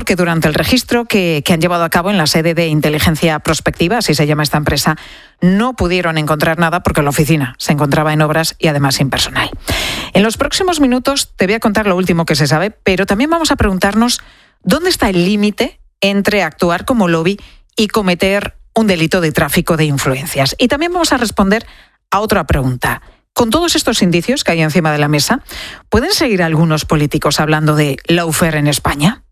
que durante el registro que han llevado a cabo en la sede de Inteligencia Prospectiva, así se llama esta empresa, no pudieron encontrar nada porque la oficina se encontraba en obras y además sin personal. En los próximos minutos te voy a contar lo último que se sabe, pero también vamos a preguntarnos dónde está el límite entre actuar como lobby y cometer un delito de tráfico de influencias. Y también vamos a responder a otra pregunta. Con todos estos indicios que hay encima de la mesa, ¿pueden seguir algunos políticos hablando de lawfare en España?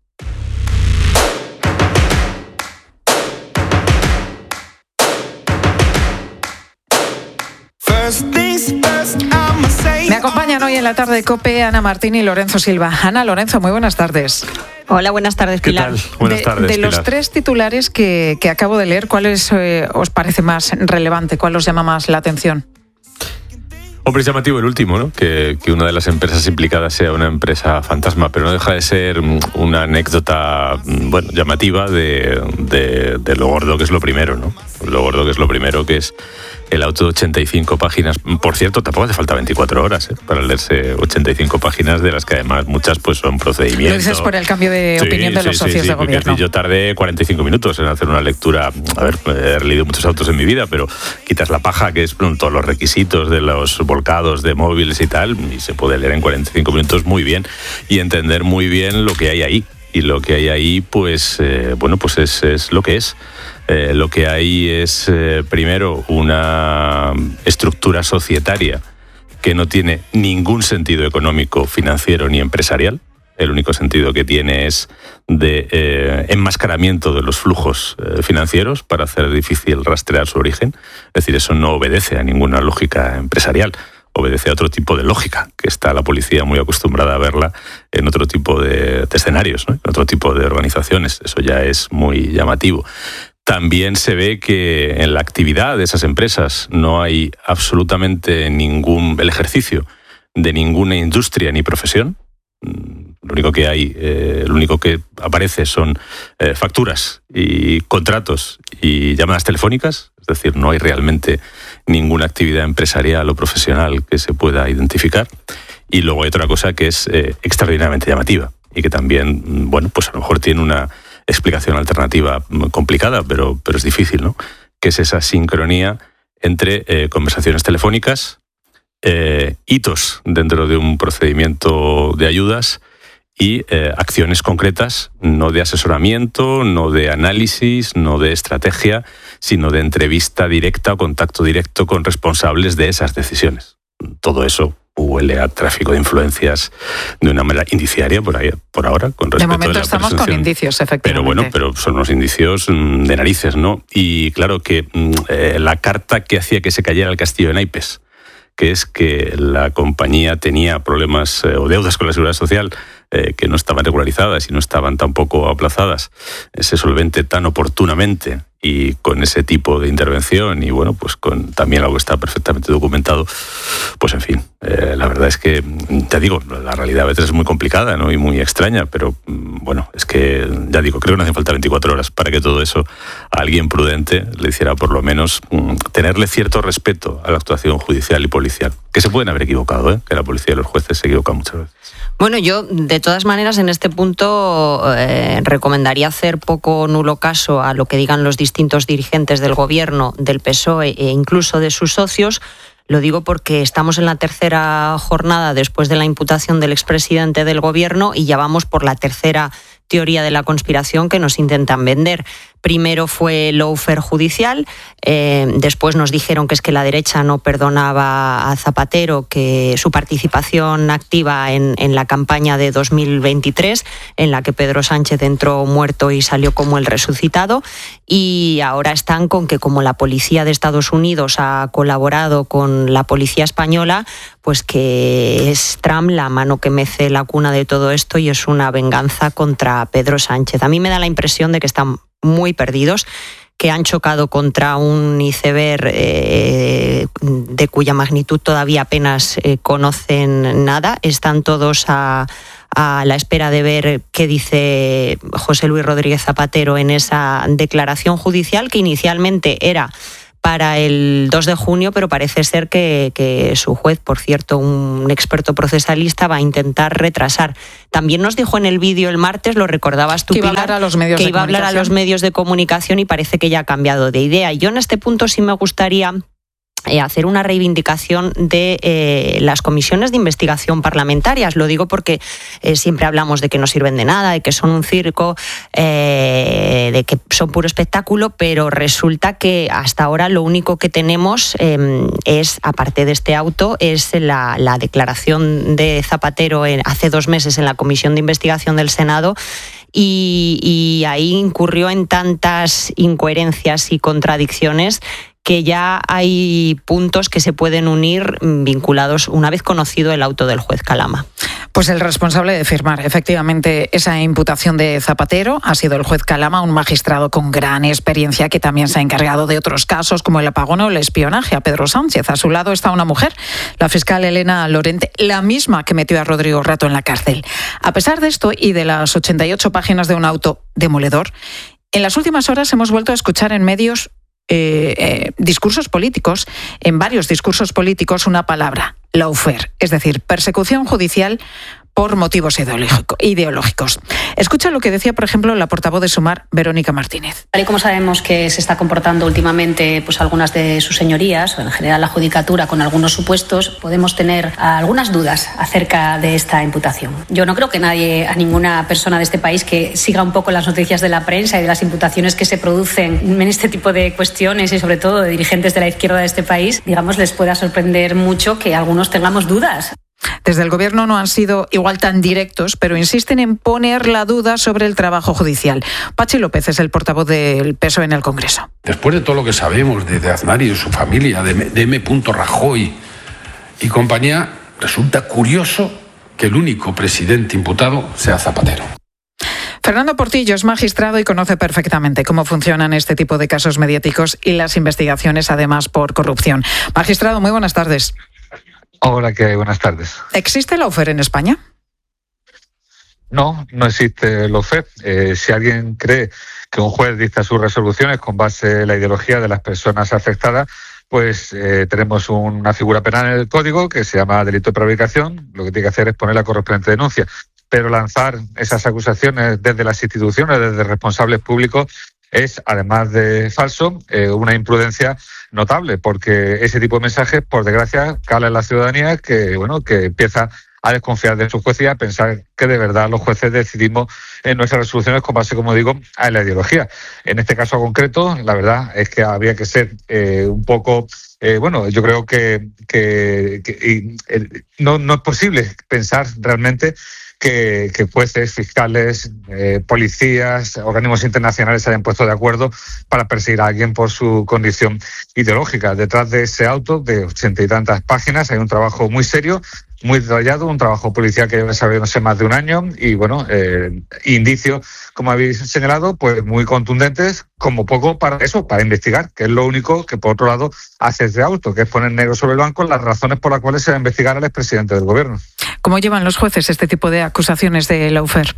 Me acompañan hoy en la tarde de COPE Ana Martín y Lorenzo Silva. Ana, Lorenzo, muy buenas tardes. Hola, buenas tardes, Pilar. ¿Qué tal? Buenas tardes, de los Pilar. 3 titulares que acabo de leer, ¿cuál os parece más relevante? ¿Cuál os llama más la atención? Hombre, es llamativo el último, ¿no? Que una de las empresas implicadas sea una empresa fantasma, pero no deja de ser una anécdota, bueno, llamativa de lo gordo que es lo primero, ¿no? Lo gordo que es lo primero, que es el auto de 85 páginas. Por cierto, tampoco hace falta 24 horas para leerse 85 páginas, de las que además muchas pues son procedimientos. Lo dices por el cambio de opinión de los socios de gobierno. Yo tardé 45 minutos en hacer una lectura. A ver, he leído muchos autos en mi vida, pero quitas la paja, que es todos los requisitos de los volcados de móviles y tal, y se puede leer en 45 minutos muy bien y entender muy bien lo que hay ahí. Y lo que hay ahí, pues, pues es lo que es. Lo que hay es, primero, una estructura societaria que no tiene ningún sentido económico, financiero ni empresarial. El único sentido que tiene es de enmascaramiento de los flujos financieros para hacer difícil rastrear su origen. Es decir, eso no obedece a ninguna lógica empresarial. Obedece a otro tipo de lógica, que está la policía muy acostumbrada a verla en otro tipo de escenarios, ¿no? En otro tipo de organizaciones. Eso ya es muy llamativo. También se ve que en la actividad de esas empresas no hay absolutamente el ejercicio de ninguna industria ni profesión. Lo único que hay, lo único que aparece son facturas y contratos y llamadas telefónicas. Es decir, no hay realmente ninguna actividad empresarial o profesional que se pueda identificar. Y luego hay otra cosa que es extraordinariamente llamativa y que también, pues a lo mejor tiene una explicación alternativa complicada, pero es difícil, ¿no? Que es esa sincronía entre conversaciones telefónicas, hitos dentro de un procedimiento de ayudas y acciones concretas, no de asesoramiento, no de análisis, no de estrategia, sino de entrevista directa o contacto directo con responsables de esas decisiones. Todo eso huele a tráfico de influencias de una manera indiciaria por ahora, con respecto de momento a la estamos presunción. con indicios, efectivamente. Pero son unos indicios de narices, ¿no? Y claro que la carta que hacía que se cayera el castillo de naipes, que es que la compañía tenía problemas o deudas con la Seguridad Social que no estaban regularizadas y no estaban tampoco aplazadas, ese solvente tan oportunamente y con ese tipo de intervención y pues con también algo que está perfectamente documentado, pues en fin, la verdad es que, te digo, la realidad a veces es muy complicada, ¿no? Y muy extraña, pero es que, ya digo, creo que no hacen falta 24 horas para que todo eso a alguien prudente le hiciera por lo menos tenerle cierto respeto a la actuación judicial y policial, que se pueden haber equivocado, que la policía y los jueces se equivocan muchas veces. Bueno, yo de todas maneras en este punto recomendaría hacer poco o nulo caso a lo que digan los distintos dirigentes del gobierno, del PSOE e incluso de sus socios. Lo digo porque estamos en la tercera jornada después de la imputación del expresidente del gobierno y ya vamos por la tercera teoría de la conspiración que nos intentan vender. Primero fue lawfare judicial, después nos dijeron que es que la derecha no perdonaba a Zapatero que su participación activa en la campaña de 2023, en la que Pedro Sánchez entró muerto y salió como el resucitado, y ahora están con que como la policía de Estados Unidos ha colaborado con la policía española, pues que es Trump la mano que mece la cuna de todo esto y es una venganza contra Pedro Sánchez. A mí me da la impresión de que están muy perdidos, que han chocado contra un iceberg de cuya magnitud todavía apenas conocen nada. Están todos a la espera de ver qué dice José Luis Rodríguez Zapatero en esa declaración judicial, que inicialmente era para el 2 de junio, pero parece ser que su juez, por cierto, un experto procesalista, va a intentar retrasar. También nos dijo en el vídeo el martes, lo recordabas tú, Pilar, que iba a hablar a los medios de comunicación y parece que ya ha cambiado de idea. Yo en este punto sí me gustaría hacer una reivindicación de las comisiones de investigación parlamentarias. Lo digo porque siempre hablamos de que no sirven de nada, de que son un circo, de que son puro espectáculo, pero resulta que hasta ahora lo único que tenemos es, aparte de este auto, es la declaración de Zapatero hace 2 meses en la Comisión de Investigación del Senado, y ahí incurrió en tantas incoherencias y contradicciones que ya hay puntos que se pueden unir vinculados una vez conocido el auto del juez Calama. Pues el responsable de firmar efectivamente esa imputación de Zapatero ha sido el juez Calama, un magistrado con gran experiencia que también se ha encargado de otros casos como el apagón o el espionaje a Pedro Sánchez. A su lado está una mujer, la fiscal Elena Lorente, la misma que metió a Rodrigo Rato en la cárcel. A pesar de esto y de las 88 páginas de un auto demoledor, en las últimas horas hemos vuelto a escuchar en medios discursos políticos, en varios discursos políticos, una palabra, lawfare, es decir, persecución judicial por motivos ideológicos. Escucha lo que decía, por ejemplo, la portavoz de Sumar, Verónica Martínez. Tal y como sabemos que se está comportando últimamente pues algunas de sus señorías, o en general la judicatura, con algunos supuestos, podemos tener algunas dudas acerca de esta imputación. Yo no creo que a ninguna persona de este país que siga un poco las noticias de la prensa y de las imputaciones que se producen en este tipo de cuestiones y sobre todo de dirigentes de la izquierda de este país, digamos, les pueda sorprender mucho que algunos tengamos dudas. Desde el Gobierno no han sido igual tan directos, pero insisten en poner la duda sobre el trabajo judicial. Pachi López es el portavoz del PSOE en el Congreso. Después de todo lo que sabemos de Aznar y de su familia, de M. Rajoy y compañía, resulta curioso que el único presidente imputado sea Zapatero. Fernando Portillo es magistrado y conoce perfectamente cómo funcionan este tipo de casos mediáticos y las investigaciones, además, por corrupción. Magistrado, muy buenas tardes. Hola, ¿qué hay? Buenas tardes. ¿Existe lawfare en España? No existe lawfare. Si alguien cree que un juez dicta sus resoluciones con base en la ideología de las personas afectadas, pues tenemos una figura penal en el Código que se llama delito de prevaricación. Lo que tiene que hacer es poner la correspondiente denuncia. Pero lanzar esas acusaciones desde las instituciones, desde responsables públicos, es, además de falso, una imprudencia notable, porque ese tipo de mensajes, por desgracia, cala en la ciudadanía que empieza a desconfiar de sus jueces y a pensar que de verdad los jueces decidimos en nuestras resoluciones con base, como digo, a la ideología. En este caso concreto, la verdad es que habría que ser un poco... yo creo que no es posible pensar realmente que jueces, fiscales, policías, organismos internacionales se hayan puesto de acuerdo para perseguir a alguien por su condición ideológica. Detrás de ese auto de 80 y tantas páginas hay un trabajo muy serio, muy detallado, un trabajo policial que lleva desarrollándose más de un año y, indicios, como habéis señalado, pues muy contundentes, como poco para investigar, que es lo único que, por otro lado, hace este auto, que es poner negro sobre blanco las razones por las cuales se va a investigar al expresidente del Gobierno. ¿Cómo llevan los jueces este tipo de acusaciones de lawfare?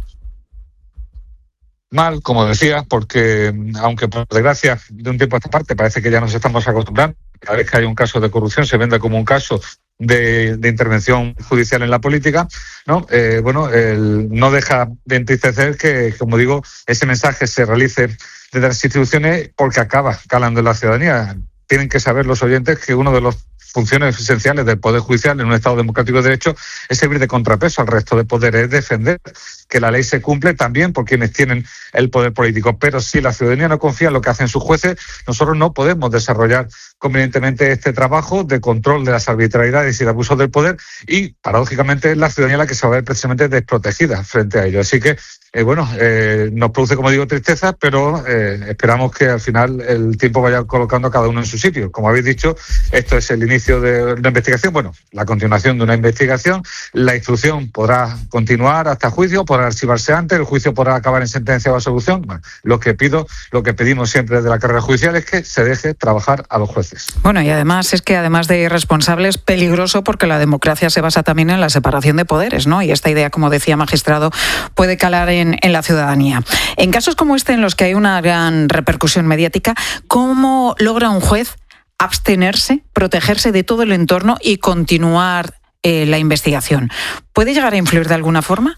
Mal, como decía, porque aunque por desgracia de un tiempo a esta parte parece que ya nos estamos acostumbrando, cada vez que hay un caso de corrupción se vende como un caso de intervención judicial en la política, no deja de entristecer que, como digo, ese mensaje se realice desde las instituciones porque acaba calando en la ciudadanía. Tienen que saber los oyentes que uno de los funciones esenciales del Poder Judicial en un Estado democrático de derecho es servir de contrapeso al resto de poderes, es defender que la ley se cumple también por quienes tienen el poder político. Pero si la ciudadanía no confía en lo que hacen sus jueces, nosotros no podemos desarrollar convenientemente este trabajo de control de las arbitrariedades y de abusos del poder y, paradójicamente, es la ciudadanía la que se va a ver precisamente desprotegida frente a ello. Así que, nos produce, como digo, tristeza, pero esperamos que al final el tiempo vaya colocando a cada uno en su sitio. Como habéis dicho, esto es el inicio de una investigación, la continuación de una investigación. La instrucción podrá continuar hasta juicio, podrá archivarse antes, el juicio podrá acabar en sentencia o absolución. Lo que pedimos siempre desde la carrera judicial es que se deje trabajar a los jueces. Y además es que, además de irresponsable, es peligroso porque la democracia se basa también en la separación de poderes, ¿no? Y esta idea, como decía magistrado, puede calar en la ciudadanía. En casos como este, en los que hay una gran repercusión mediática, ¿cómo logra un juez abstenerse, protegerse de todo el entorno y continuar la investigación. ¿Puede llegar a influir de alguna forma?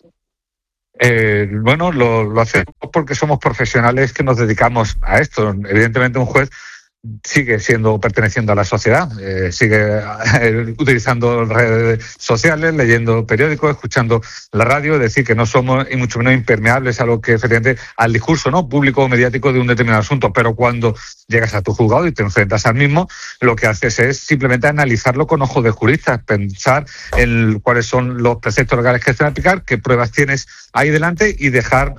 Bueno, lo hacemos porque somos profesionales que nos dedicamos a esto. Evidentemente un juez sigue perteneciendo a la sociedad, sigue utilizando redes sociales, leyendo periódicos, escuchando la radio, es decir, que no somos y mucho menos impermeables a lo que efectivamente al discurso, ¿no?, público o mediático de un determinado asunto, pero cuando llegas a tu juzgado y te enfrentas al mismo, lo que haces es simplemente analizarlo con ojos de juristas, pensar en cuáles son los preceptos legales que se van a aplicar, qué pruebas tienes ahí delante y dejar,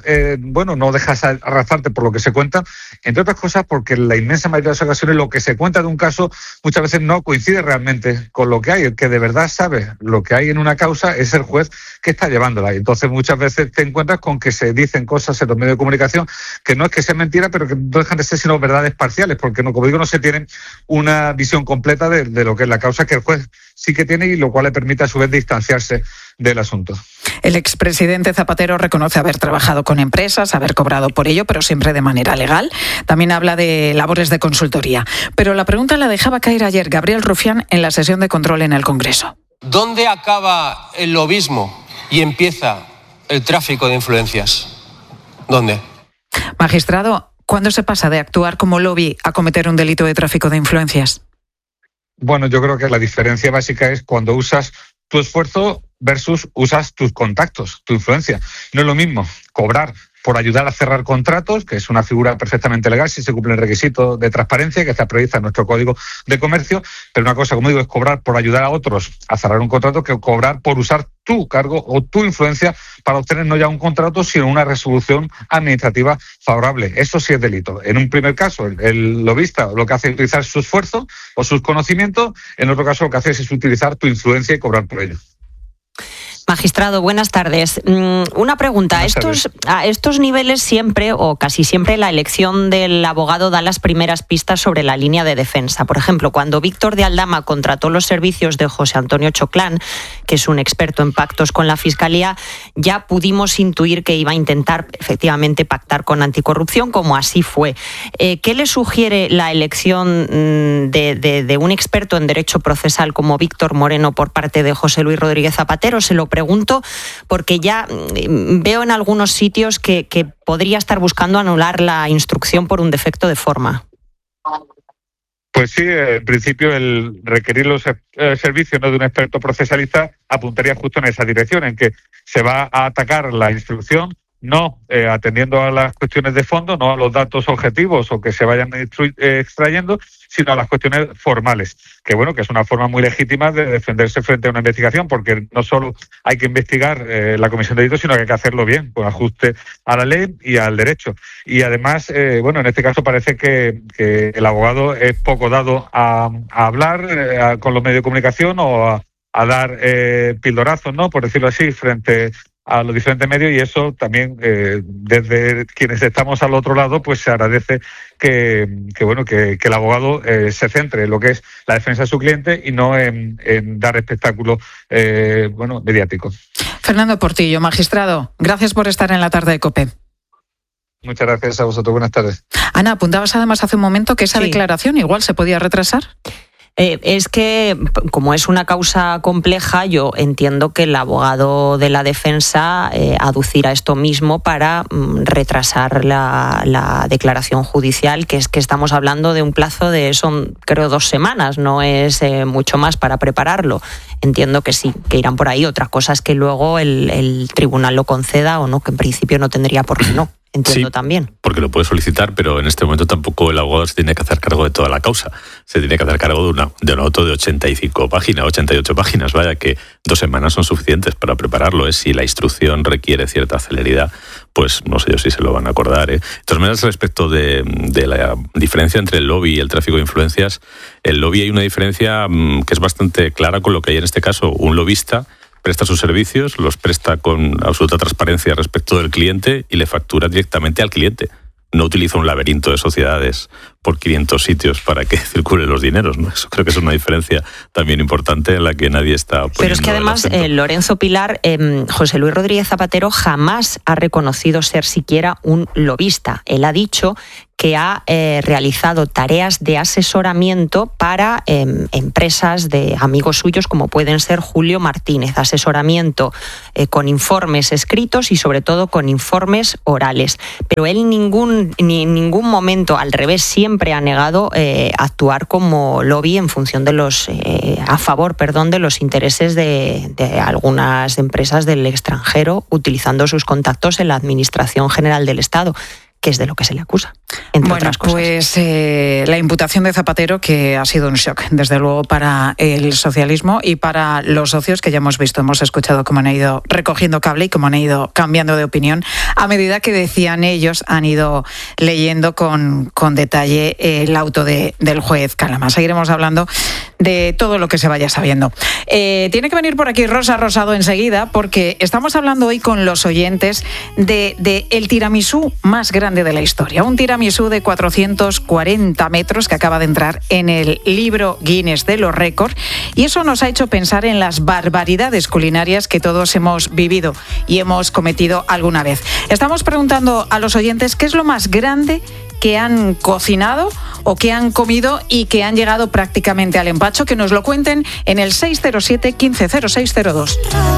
no dejas arrastrarte por lo que se cuenta, entre otras cosas porque la inmensa mayoría de las ocasiones lo que se cuenta de un caso muchas veces no coincide realmente con lo que hay. El que de verdad sabe lo que hay en una causa es el juez que está llevándola. Y entonces muchas veces te encuentras con que se dicen cosas en los medios de comunicación que no es que sean mentiras, pero que no dejan de ser sino verdades parciales, porque no, como digo, no se tiene una visión completa de lo que es la causa que el juez sí que tiene, y lo cual le permite a su vez distanciarse del asunto. El expresidente Zapatero reconoce haber trabajado con empresas, haber cobrado por ello, pero siempre de manera legal. También habla de labores de consultoría. Pero la pregunta la dejaba caer ayer Gabriel Rufián en la sesión de control en el Congreso. ¿Dónde acaba el lobismo y empieza el tráfico de influencias? ¿Dónde? Magistrado, ¿cuándo se pasa de actuar como lobby a cometer un delito de tráfico de influencias? Bueno, yo creo que la diferencia básica es cuando usas tu esfuerzo versus usas tus contactos, tu influencia. No es lo mismo cobrar por ayudar a cerrar contratos, que es una figura perfectamente legal si se cumple el requisito de transparencia que está prevista en nuestro Código de Comercio, pero una cosa, como digo, es cobrar por ayudar a otros a cerrar un contrato que cobrar por usar tu cargo o tu influencia para obtener no ya un contrato, sino una resolución administrativa favorable. Eso sí es delito. En un primer caso, el lobista lo que hace es utilizar su esfuerzo o sus conocimientos, en otro caso lo que hace es utilizar tu influencia y cobrar por ello. Magistrado, buenas tardes. Una pregunta. A estos niveles siempre o casi siempre la elección del abogado da las primeras pistas sobre la línea de defensa. Por ejemplo, cuando Víctor de Aldama contrató los servicios de José Antonio Choclán, que es un experto en pactos con la Fiscalía, ya pudimos intuir que iba a intentar efectivamente pactar con anticorrupción, como así fue. ¿Qué le sugiere la elección de un experto en derecho procesal como Víctor Moreno por parte de José Luis Rodríguez Zapatero? Se lo pregunto porque ya veo en algunos sitios que podría estar buscando anular la instrucción por un defecto de forma. Pues sí, en principio el requerir los servicios, ¿no?, de un experto procesalista apuntaría justo en esa dirección, en que se va a atacar la instrucción no atendiendo a las cuestiones de fondo, no a los datos objetivos o que se vayan extrayendo, sino a las cuestiones formales, que bueno, que es una forma muy legítima de defenderse frente a una investigación, porque no solo hay que investigar la comisión de delitos, sino que hay que hacerlo bien, con ajuste a la ley y al derecho. Y además, en este caso parece que el abogado es poco dado a hablar con los medios de comunicación o a dar pildorazos, ¿no?, por decirlo así, frente a los diferentes medios, y eso también desde quienes estamos al otro lado pues se agradece que el abogado se centre en lo que es la defensa de su cliente y no en dar espectáculos mediáticos. Fernando Portillo, magistrado, gracias por estar en la tarde de COPE. Muchas gracias a vosotros, buenas tardes. Ana, apuntabas además hace un momento que esa declaración igual se podía retrasar. Es que, como es una causa compleja, yo entiendo que el abogado de la defensa aducirá esto mismo para retrasar la declaración judicial, que es que estamos hablando de un plazo de, son creo 2 semanas, no es mucho más para prepararlo. Entiendo que sí, que irán por ahí. Otra cosa es que luego el tribunal lo conceda o no, que en principio no tendría por qué no. Entiendo sí, también. Porque lo puede solicitar, pero en este momento tampoco el abogado se tiene que hacer cargo de toda la causa. Se tiene que hacer cargo de un auto de 85 páginas, 88 páginas. Vaya que 2 semanas son suficientes para prepararlo. Si la instrucción requiere cierta celeridad, pues no sé yo si se lo van a acordar. De todas maneras, respecto de la diferencia entre el lobby y el tráfico de influencias, el lobby hay una diferencia que es bastante clara con lo que hay en este caso. Un lobista presta sus servicios, los presta con absoluta transparencia respecto del cliente y le factura directamente al cliente. No utiliza un laberinto de sociedades por 500 sitios para que circulen los dineros, ¿no? Eso creo que es una diferencia también importante en la que nadie está poniendo. Pero es que además Lorenzo Pilar, José Luis Rodríguez Zapatero jamás ha reconocido ser siquiera un lobista. Él ha dicho que ha realizado tareas de asesoramiento para empresas de amigos suyos como pueden ser Julio Martínez, asesoramiento con informes escritos y sobre todo con informes orales. Pero él en ningún momento, al revés, siempre ha negado actuar como lobby en función de a favor de los intereses de algunas empresas del extranjero, utilizando sus contactos en la Administración General del Estado, que es de lo que se le acusa, entre otras cosas. Pues la imputación de Zapatero, que ha sido un shock, desde luego, para el socialismo y para los socios, que ya hemos visto, hemos escuchado cómo han ido recogiendo cable y cómo han ido cambiando de opinión a medida que, decían ellos, han ido leyendo con detalle el auto del juez Calama. Seguiremos hablando de todo lo que se vaya sabiendo. Tiene que venir por aquí Rosa Rosado enseguida, porque estamos hablando hoy con los oyentes de el tiramisú más grande de la historia. Un tiramisú de 440 metros que acaba de entrar en el libro Guinness de los récords, y eso nos ha hecho pensar en las barbaridades culinarias que todos hemos vivido y hemos cometido alguna vez. Estamos preguntando a los oyentes qué es lo más grande que han cocinado o que han comido y que han llegado prácticamente al empacho. Que nos lo cuenten en el 607 150602.